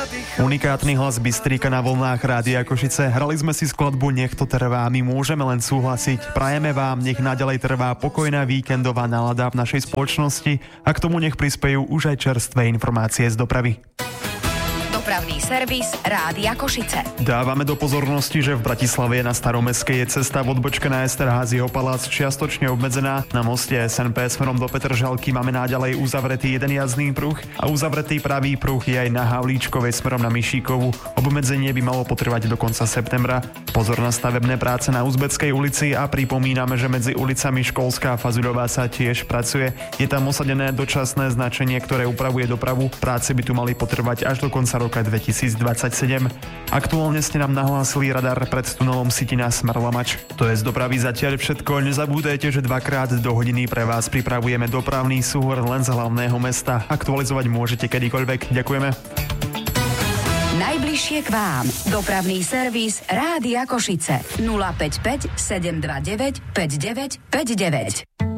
Unikátny hlas Bystríka na vlnách Rádia Košice. Hrali sme si skladbu Nech to trvá, my môžeme len súhlasiť. Prajeme vám, nech naďalej trvá pokojná víkendová nálada v našej spoločnosti a k tomu nech prispejú už aj čerstvé informácie z dopravy. Dopravný servis Rádia Košice. Dávame do pozornosti, že v Bratislave na Staromestskej je cesta v odbočke na Esterházyho palác čiastočne obmedzená. Na moste SNP smerom do Petržalky máme naďalej uzavretý jeden jazdný pruh a uzavretý pravý pruh je aj na Havlíčkovej smerom na Mišíkovu. Obmedzenie by malo potrvať do konca septembra. Pozor na stavebné práce na Uzbeckej ulici a pripomíname, že medzi ulicami Školská a Fazuľová sa tiež pracuje. Je tam osadené dočasné značenie, ktoré upravuje dopravu. Práce by tu mali potrvať až do konca roka 2027. Aktuálne ste nám nahlásili radar pred tunelom Sitina Smrlamač. To je z dopravy zatiaľ všetko. Nezabúdajte, že 2x do hodiny pre vás pripravujeme dopravný súhrn len z hlavného mesta. Aktualizovať môžete kedykoľvek. Ďakujeme. Najbližšie k vám. Dopravný servis Rádia Košice. 055 729 5959.